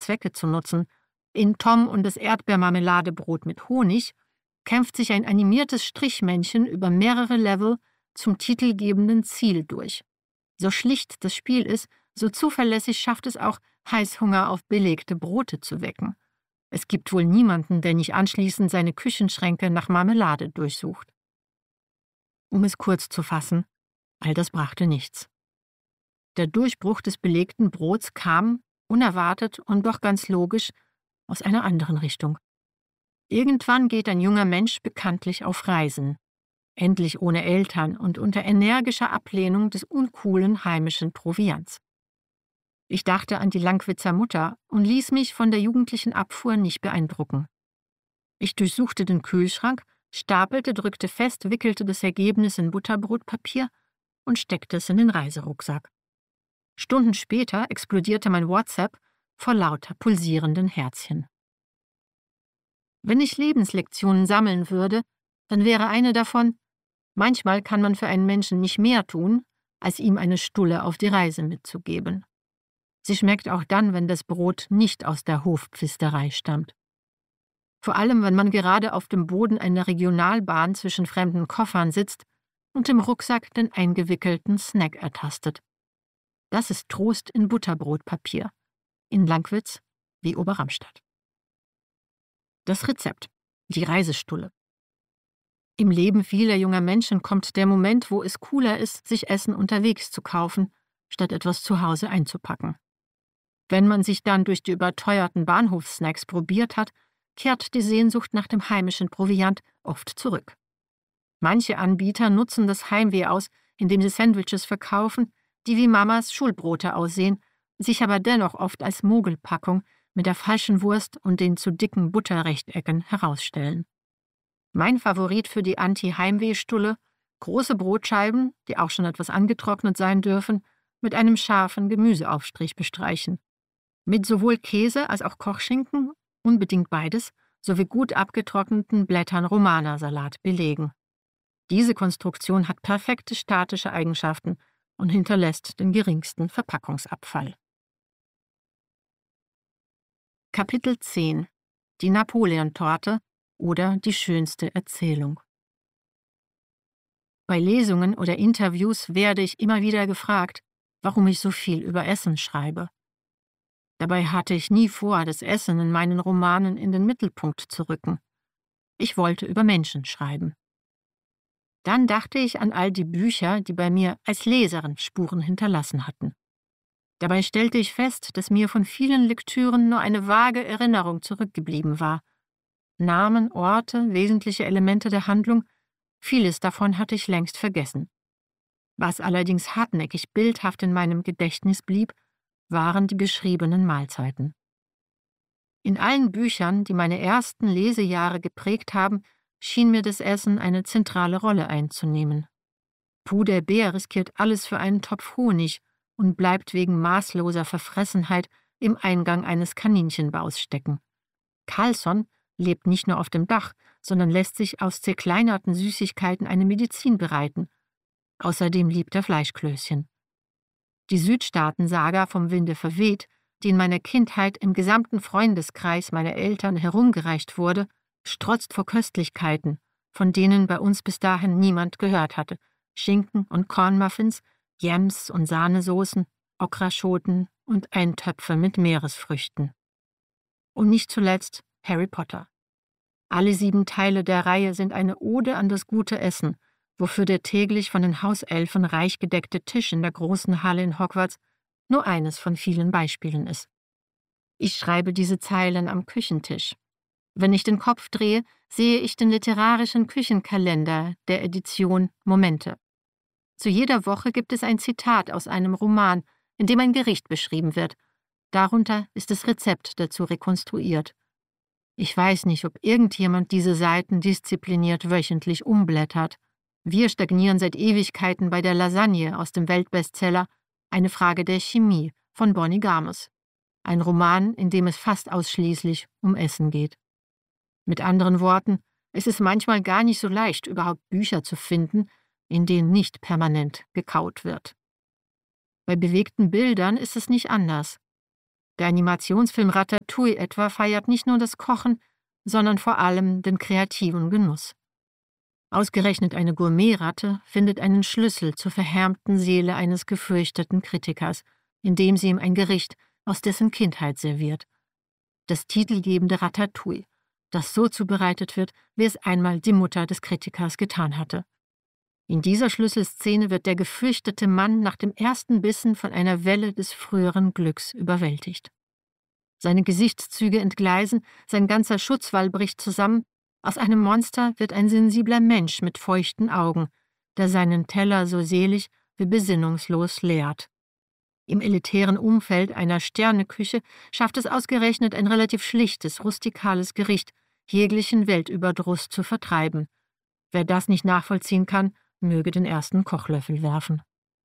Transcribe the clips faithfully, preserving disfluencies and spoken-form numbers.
Zwecke zu nutzen. In Tom und das Erdbeermarmeladebrot mit Honig kämpft sich ein animiertes Strichmännchen über mehrere Level zum titelgebenden Ziel durch. So schlicht das Spiel ist, so zuverlässig schafft es auch, Heißhunger auf belegte Brote zu wecken. Es gibt wohl niemanden, der nicht anschließend seine Küchenschränke nach Marmelade durchsucht. Um es kurz zu fassen, all das brachte nichts. Der Durchbruch des belegten Brots kam, unerwartet und doch ganz logisch, aus einer anderen Richtung. Irgendwann geht ein junger Mensch bekanntlich auf Reisen. Endlich ohne Eltern und unter energischer Ablehnung des uncoolen heimischen Proviants. Ich dachte an die Langwitzer Mutter und ließ mich von der jugendlichen Abfuhr nicht beeindrucken. Ich durchsuchte den Kühlschrank, stapelte, drückte fest, wickelte das Ergebnis in Butterbrotpapier und steckte es in den Reiserucksack. Stunden später explodierte mein WhatsApp vor lauter pulsierenden Herzchen. Wenn ich Lebenslektionen sammeln würde, dann wäre eine davon: Manchmal kann man für einen Menschen nicht mehr tun, als ihm eine Stulle auf die Reise mitzugeben. Sie schmeckt auch dann, wenn das Brot nicht aus der Hofpfisterei stammt. Vor allem, wenn man gerade auf dem Boden einer Regionalbahn zwischen fremden Koffern sitzt und im Rucksack den eingewickelten Snack ertastet. Das ist Trost in Butterbrotpapier. In Langwitz wie Oberramstadt. Das Rezept: die Reisestulle. Im Leben vieler junger Menschen kommt der Moment, wo es cooler ist, sich Essen unterwegs zu kaufen, statt etwas zu Hause einzupacken. Wenn man sich dann durch die überteuerten Bahnhofssnacks probiert hat, kehrt die Sehnsucht nach dem heimischen Proviant oft zurück. Manche Anbieter nutzen das Heimweh aus, indem sie Sandwiches verkaufen, die wie Mamas Schulbrote aussehen, sich aber dennoch oft als Mogelpackung mit der falschen Wurst und den zu dicken Butterrechtecken herausstellen. Mein Favorit für die Anti-Heimweh-Stulle: große Brotscheiben, die auch schon etwas angetrocknet sein dürfen, mit einem scharfen Gemüseaufstrich bestreichen. Mit sowohl Käse als auch Kochschinken, unbedingt beides, sowie gut abgetrockneten Blättern Romana-Salat belegen. Diese Konstruktion hat perfekte statische Eigenschaften und hinterlässt den geringsten Verpackungsabfall. Kapitel zehn: Die Napoleon-Torte oder die schönste Erzählung. Bei Lesungen oder Interviews werde ich immer wieder gefragt, warum ich so viel über Essen schreibe. Dabei hatte ich nie vor, das Essen in meinen Romanen in den Mittelpunkt zu rücken. Ich wollte über Menschen schreiben. Dann dachte ich an all die Bücher, die bei mir als Leserin Spuren hinterlassen hatten. Dabei stellte ich fest, dass mir von vielen Lektüren nur eine vage Erinnerung zurückgeblieben war. Namen, Orte, wesentliche Elemente der Handlung, vieles davon hatte ich längst vergessen. Was allerdings hartnäckig bildhaft in meinem Gedächtnis blieb, waren die beschriebenen Mahlzeiten. In allen Büchern, die meine ersten Lesejahre geprägt haben, schien mir das Essen eine zentrale Rolle einzunehmen. Puh, der Bär riskiert alles für einen Topf Honig und bleibt wegen maßloser Verfressenheit im Eingang eines Kaninchenbaus stecken. Carlsson lebt nicht nur auf dem Dach, sondern lässt sich aus zerkleinerten Süßigkeiten eine Medizin bereiten. Außerdem liebt er Fleischklößchen. Die Südstaaten-Saga vom Winde verweht, die in meiner Kindheit im gesamten Freundeskreis meiner Eltern herumgereicht wurde, strotzt vor Köstlichkeiten, von denen bei uns bis dahin niemand gehört hatte. Schinken und Cornmuffins, Yams und Sahnesoßen, Okraschoten und Eintöpfe mit Meeresfrüchten. Und nicht zuletzt Harry Potter. Alle sieben Teile der Reihe sind eine Ode an das gute Essen, wofür der täglich von den Hauselfen reich gedeckte Tisch in der großen Halle in Hogwarts nur eines von vielen Beispielen ist. Ich schreibe diese Zeilen am Küchentisch. Wenn ich den Kopf drehe, sehe ich den literarischen Küchenkalender der Edition Momente. Zu jeder Woche gibt es ein Zitat aus einem Roman, in dem ein Gericht beschrieben wird. Darunter ist das Rezept dazu rekonstruiert. Ich weiß nicht, ob irgendjemand diese Seiten diszipliniert wöchentlich umblättert. Wir stagnieren seit Ewigkeiten bei der Lasagne aus dem Weltbestseller Eine Frage der Chemie von Bonnie Garmus. Ein Roman, in dem es fast ausschließlich um Essen geht. Mit anderen Worten, es ist manchmal gar nicht so leicht, überhaupt Bücher zu finden, in denen nicht permanent gekaut wird. Bei bewegten Bildern ist es nicht anders. Der Animationsfilm Ratatouille etwa feiert nicht nur das Kochen, sondern vor allem den kreativen Genuss. Ausgerechnet eine Gourmetratte findet einen Schlüssel zur verhärmten Seele eines gefürchteten Kritikers, indem sie ihm ein Gericht aus dessen Kindheit serviert. Das titelgebende Ratatouille, das so zubereitet wird, wie es einmal die Mutter des Kritikers getan hatte. In dieser Schlüsselszene wird der gefürchtete Mann nach dem ersten Bissen von einer Welle des früheren Glücks überwältigt. Seine Gesichtszüge entgleisen, sein ganzer Schutzwall bricht zusammen, aus einem Monster wird ein sensibler Mensch mit feuchten Augen, der seinen Teller so selig wie besinnungslos leert. Im elitären Umfeld einer Sterneküche schafft es ausgerechnet ein relativ schlichtes, rustikales Gericht, jeglichen Weltüberdruss zu vertreiben. Wer das nicht nachvollziehen kann, möge den ersten Kochlöffel werfen.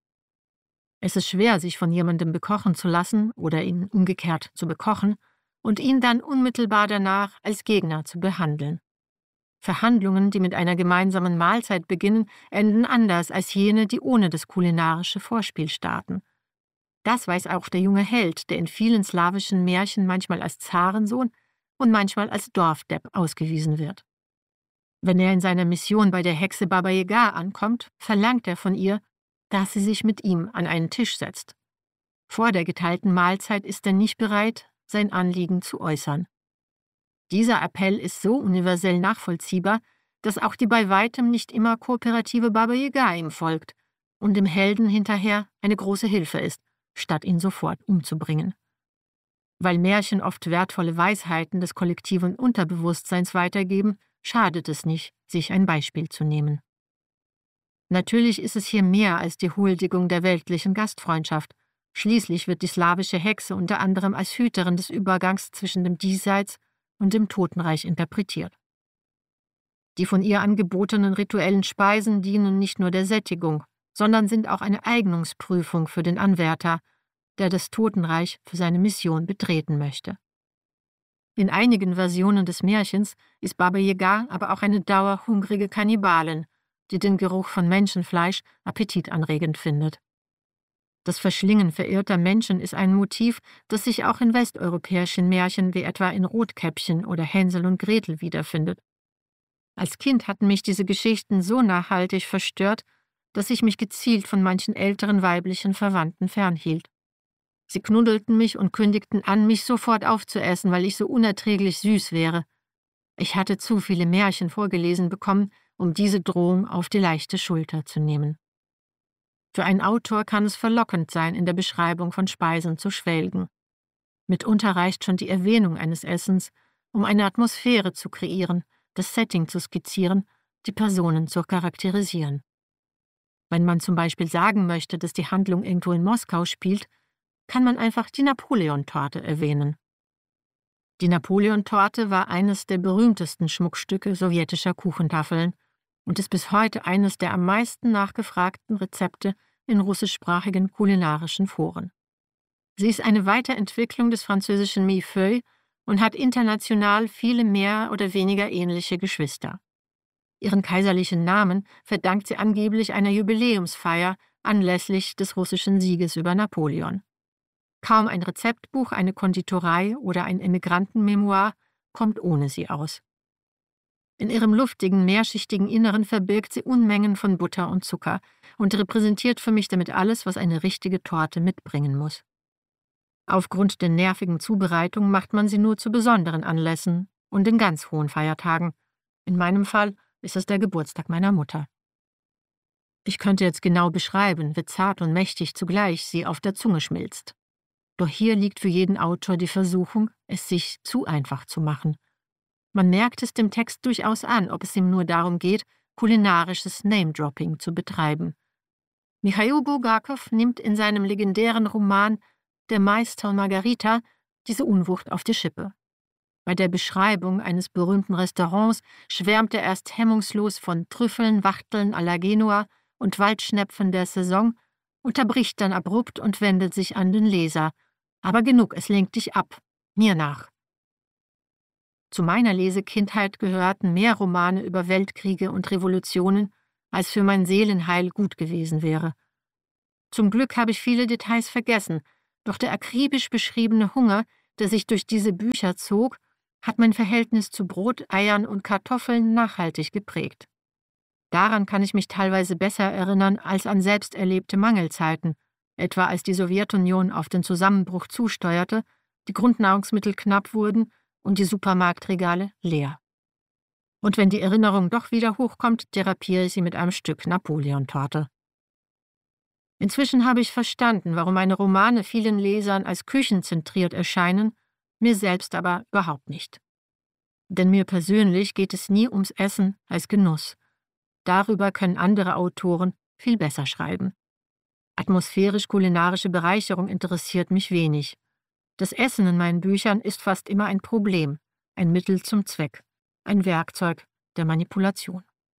Es ist schwer, sich von jemandem bekochen zu lassen oder ihn umgekehrt zu bekochen und ihn dann unmittelbar danach als Gegner zu behandeln. Verhandlungen, die mit einer gemeinsamen Mahlzeit beginnen, enden anders als jene, die ohne das kulinarische Vorspiel starten. Das weiß auch der junge Held, der in vielen slawischen Märchen manchmal als Zarensohn und manchmal als Dorfdepp ausgewiesen wird. Wenn er in seiner Mission bei der Hexe Baba Yaga ankommt, verlangt er von ihr, dass sie sich mit ihm an einen Tisch setzt. Vor der geteilten Mahlzeit ist er nicht bereit, sein Anliegen zu äußern. Dieser Appell ist so universell nachvollziehbar, dass auch die bei weitem nicht immer kooperative Baba Yaga ihm folgt und dem Helden hinterher eine große Hilfe ist, statt ihn sofort umzubringen. Weil Märchen oft wertvolle Weisheiten des kollektiven Unterbewusstseins weitergeben, schadet es nicht, sich ein Beispiel zu nehmen. Natürlich ist es hier mehr als die Huldigung der weltlichen Gastfreundschaft. Schließlich wird die slawische Hexe unter anderem als Hüterin des Übergangs zwischen dem Diesseits und dem Totenreich interpretiert. Die von ihr angebotenen rituellen Speisen dienen nicht nur der Sättigung, sondern sind auch eine Eignungsprüfung für den Anwärter, der das Totenreich für seine Mission betreten möchte. In einigen Versionen des Märchens ist Baba Yaga aber auch eine dauerhungrige Kannibalin, die den Geruch von Menschenfleisch appetitanregend findet. Das Verschlingen verirrter Menschen ist ein Motiv, das sich auch in westeuropäischen Märchen wie etwa in Rotkäppchen oder Hänsel und Gretel wiederfindet. Als Kind hatten mich diese Geschichten so nachhaltig verstört, dass ich mich gezielt von manchen älteren weiblichen Verwandten fernhielt. Sie knuddelten mich und kündigten an, mich sofort aufzuessen, weil ich so unerträglich süß wäre. Ich hatte zu viele Märchen vorgelesen bekommen, um diese Drohung auf die leichte Schulter zu nehmen. Für einen Autor kann es verlockend sein, in der Beschreibung von Speisen zu schwelgen. Mitunter reicht schon die Erwähnung eines Essens, um eine Atmosphäre zu kreieren, das Setting zu skizzieren, die Personen zu charakterisieren. Wenn man zum Beispiel sagen möchte, dass die Handlung irgendwo in Moskau spielt, kann man einfach die Napoleon-Torte erwähnen. Die Napoleon-Torte war eines der berühmtesten Schmuckstücke sowjetischer Kuchentafeln und ist bis heute eines der am meisten nachgefragten Rezepte in russischsprachigen kulinarischen Foren. Sie ist eine Weiterentwicklung des französischen Millefeuille und hat international viele mehr oder weniger ähnliche Geschwister. Ihren kaiserlichen Namen verdankt sie angeblich einer Jubiläumsfeier anlässlich des russischen Sieges über Napoleon. Kaum ein Rezeptbuch, eine Konditorei oder ein Emigrantenmemoir kommt ohne sie aus. In ihrem luftigen, mehrschichtigen Inneren verbirgt sie Unmengen von Butter und Zucker und repräsentiert für mich damit alles, was eine richtige Torte mitbringen muss. Aufgrund der nervigen Zubereitung macht man sie nur zu besonderen Anlässen und in ganz hohen Feiertagen. In meinem Fall ist es der Geburtstag meiner Mutter. Ich könnte jetzt genau beschreiben, wie zart und mächtig zugleich sie auf der Zunge schmilzt. Doch hier liegt für jeden Autor die Versuchung, es sich zu einfach zu machen. Man merkt es dem Text durchaus an, ob es ihm nur darum geht, kulinarisches Name-Dropping zu betreiben. Michail Bulgakow nimmt in seinem legendären Roman »Der Meister und Margarita« diese Unwucht auf die Schippe. Bei der Beschreibung eines berühmten Restaurants schwärmt er erst hemmungslos von Trüffeln, Wachteln à la Genua und Waldschnepfen der Saison, unterbricht dann abrupt und wendet sich an den Leser. Aber genug, es lenkt dich ab. Mir nach. Zu meiner Lesekindheit gehörten mehr Romane über Weltkriege und Revolutionen, als für mein Seelenheil gut gewesen wäre. Zum Glück habe ich viele Details vergessen, Doch der akribisch beschriebene Hunger, der sich durch diese Bücher zog, hat mein Verhältnis zu Brot, Eiern und Kartoffeln nachhaltig geprägt. Daran kann ich mich teilweise besser erinnern als an selbst erlebte Mangelzeiten, etwa als die Sowjetunion auf den Zusammenbruch zusteuerte, die Grundnahrungsmittel knapp wurden und die Supermarktregale leer. Und wenn die Erinnerung doch wieder hochkommt, therapiere ich sie mit einem Stück Napoleon-Torte. Inzwischen habe ich verstanden, warum meine Romane vielen Lesern als küchenzentriert erscheinen, mir selbst aber überhaupt nicht. Denn mir persönlich geht es nie ums Essen als Genuss. Darüber können andere Autoren viel besser schreiben. Atmosphärisch-kulinarische Bereicherung interessiert mich wenig. Das Essen in meinen Büchern ist fast immer ein Problem, ein Mittel zum Zweck, ein Werkzeug der Manipulation.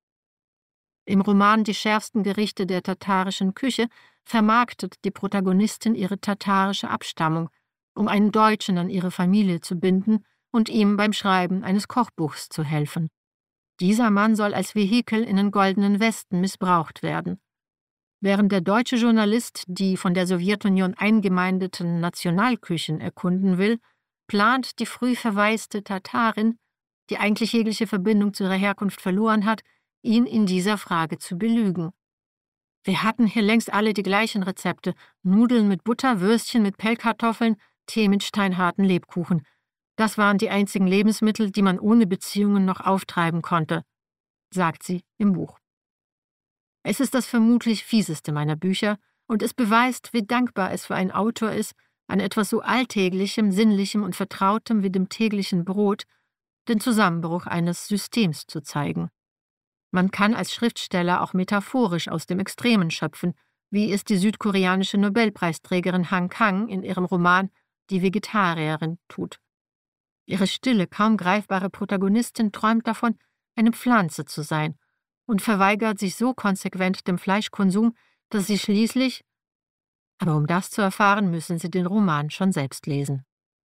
Im Roman »Die schärfsten Gerichte der tatarischen Küche« vermarktet die Protagonistin ihre tatarische Abstammung, um einen Deutschen an ihre Familie zu binden und ihm beim Schreiben eines Kochbuchs zu helfen. Dieser Mann soll als Vehikel in den Goldenen Westen missbraucht werden. Während der deutsche Journalist die von der Sowjetunion eingemeindeten Nationalküchen erkunden will, plant die früh verwaiste Tatarin, die eigentlich jegliche Verbindung zu ihrer Herkunft verloren hat, ihn in dieser Frage zu belügen. Wir hatten hier längst alle die gleichen Rezepte: Nudeln mit Butter, Würstchen mit Pellkartoffeln, Tee mit steinharten Lebkuchen. Das waren die einzigen Lebensmittel, die man ohne Beziehungen noch auftreiben konnte, sagt sie im Buch. Es ist das vermutlich fieseste meiner Bücher und es beweist, wie dankbar es für einen Autor ist, an etwas so Alltäglichem, Sinnlichem und Vertrautem wie dem täglichen Brot den Zusammenbruch eines Systems zu zeigen. Man kann als Schriftsteller auch metaphorisch aus dem Extremen schöpfen, wie es die südkoreanische Nobelpreisträgerin Han Kang in ihrem Roman »Die Vegetarierin« tut. Ihre stille, kaum greifbare Protagonistin träumt davon, eine Pflanze zu sein und verweigert sich so konsequent dem Fleischkonsum, dass sie schließlich… Aber um das zu erfahren, müssen Sie den Roman schon selbst lesen.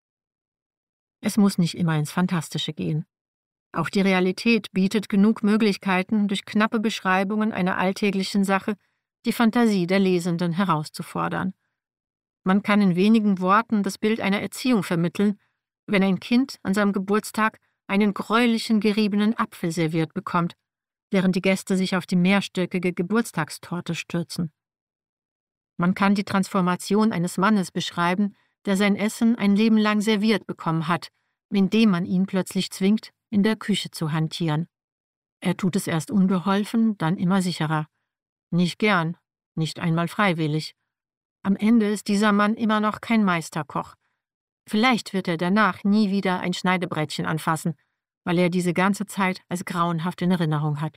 Es muss nicht immer ins Fantastische gehen. Auch die Realität bietet genug Möglichkeiten, durch knappe Beschreibungen einer alltäglichen Sache die Fantasie der Lesenden herauszufordern. Man kann in wenigen Worten das Bild einer Erziehung vermitteln, wenn ein Kind an seinem Geburtstag einen gräulichen geriebenen Apfel serviert bekommt, während die Gäste sich auf die mehrstöckige Geburtstagstorte stürzen. Man kann die Transformation eines Mannes beschreiben, der sein Essen ein Leben lang serviert bekommen hat, indem man ihn plötzlich zwingt, in der Küche zu hantieren. Er tut es erst unbeholfen, dann immer sicherer. Nicht gern, nicht einmal freiwillig. Am Ende ist dieser Mann immer noch kein Meisterkoch. Vielleicht wird er danach nie wieder ein Schneidebrettchen anfassen, weil er diese ganze Zeit als grauenhaft in Erinnerung hat.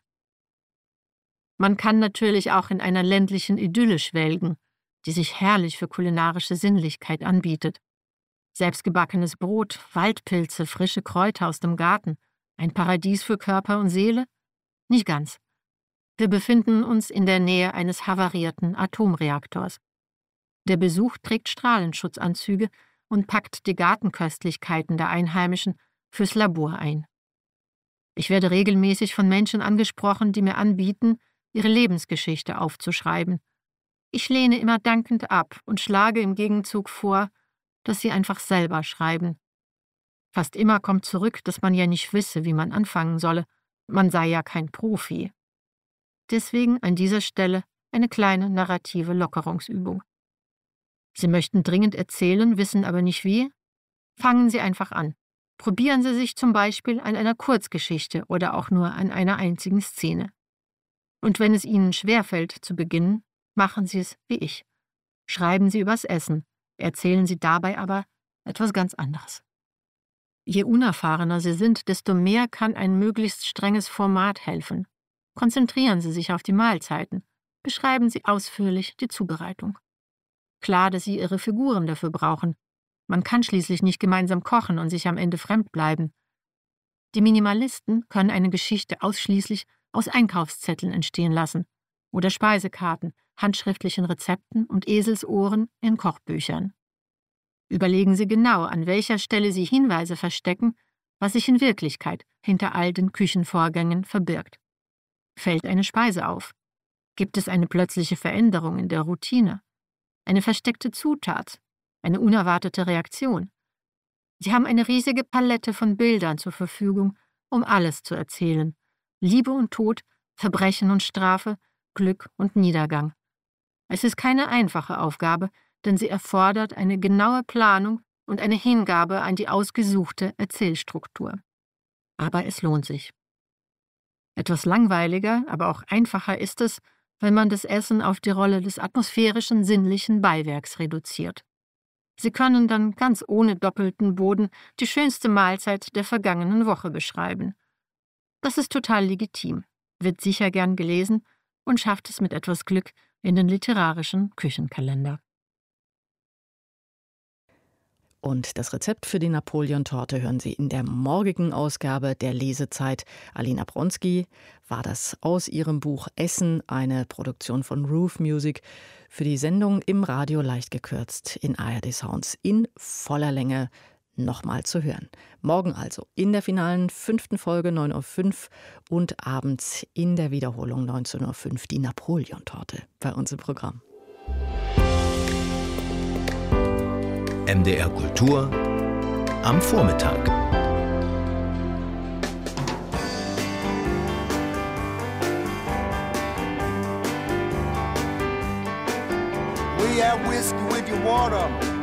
Man kann natürlich auch in einer ländlichen Idylle schwelgen, die sich herrlich für kulinarische Sinnlichkeit anbietet. Selbstgebackenes Brot, Waldpilze, frische Kräuter aus dem Garten, ein Paradies für Körper und Seele? Nicht ganz. Wir befinden uns in der Nähe eines havarierten Atomreaktors. Der Besuch trägt Strahlenschutzanzüge und packt die Gartenköstlichkeiten der Einheimischen fürs Labor ein. Ich werde regelmäßig von Menschen angesprochen, die mir anbieten, ihre Lebensgeschichte aufzuschreiben. Ich lehne immer dankend ab und schlage im Gegenzug vor, dass sie einfach selber schreiben. Fast immer kommt zurück, dass man ja nicht wisse, wie man anfangen solle. Man sei ja kein Profi. Deswegen an dieser Stelle eine kleine narrative Lockerungsübung. Sie möchten dringend erzählen, wissen aber nicht wie? Fangen Sie einfach an. Probieren Sie sich zum Beispiel an einer Kurzgeschichte oder auch nur an einer einzigen Szene. Und wenn es Ihnen schwerfällt zu beginnen, machen Sie es wie ich. Schreiben Sie übers Essen, erzählen Sie dabei aber etwas ganz anderes. Je unerfahrener Sie sind, desto mehr kann ein möglichst strenges Format helfen. Konzentrieren Sie sich auf die Mahlzeiten. Beschreiben Sie ausführlich die Zubereitung. Klar, dass Sie Ihre Figuren dafür brauchen. Man kann schließlich nicht gemeinsam kochen und sich am Ende fremd bleiben. Die Minimalisten können eine Geschichte ausschließlich aus Einkaufszetteln entstehen lassen oder Speisekarten, handschriftlichen Rezepten und Eselsohren in Kochbüchern. Überlegen Sie genau, an welcher Stelle Sie Hinweise verstecken, was sich in Wirklichkeit hinter all den Küchenvorgängen verbirgt. Fällt eine Speise auf? Gibt es eine plötzliche Veränderung in der Routine? Eine versteckte Zutat? eine unerwartete Reaktion. Sie haben eine riesige Palette von Bildern zur Verfügung, um alles zu erzählen. Liebe und Tod, Verbrechen und Strafe, Glück und Niedergang. Es ist keine einfache Aufgabe, denn sie erfordert eine genaue Planung und eine Hingabe an die ausgesuchte Erzählstruktur. Aber es lohnt sich. Etwas langweiliger, aber auch einfacher ist es, wenn man das Essen auf die Rolle des atmosphärischen, sinnlichen Beiwerks reduziert. Sie können dann ganz ohne doppelten Boden die schönste Mahlzeit der vergangenen Woche beschreiben. Das ist total legitim, wird sicher gern gelesen und schafft es mit etwas Glück in den literarischen Küchenkalender. Und das Rezept für die Napoleon-Torte hören Sie in der morgigen Ausgabe der Lesezeit. Alina Bronski war das aus ihrem Buch Essen, eine Produktion von Roof Music, für die Sendung im Radio leicht gekürzt in A R D Sounds in voller Länge nochmal zu hören. Morgen also in der finalen fünften Folge neun Uhr fünf und abends in der Wiederholung neunzehn Uhr fünf die Napoleon-Torte bei uns im Programm. M D R Kultur am Vormittag. We have whiskey with your water.